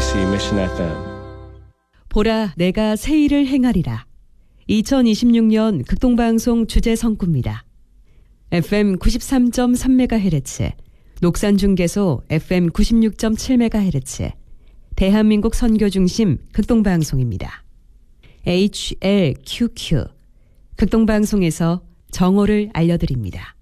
KBC Mission FM. 보라, 내가 새 일을 행하리라. 2026년 극동방송 주제 성구입니다. FM 93.3MHz, 녹산중계소 FM 96.7MHz, 대한민국 선교중심 극동방송입니다. HLQQ, 극동방송에서 정오를 알려드립니다.